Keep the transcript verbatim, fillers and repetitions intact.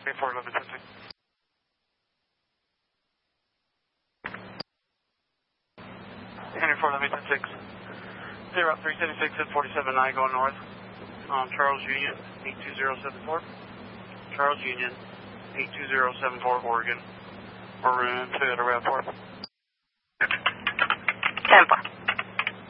four eleven ten six. Henry four eleven ten six. Zero three seven six at forty-seven nine going north. Um, Charles Union eight two zero seven four. Charles Union eight two zero seven four Oregon. Maroon Toyota RAV four. ten four.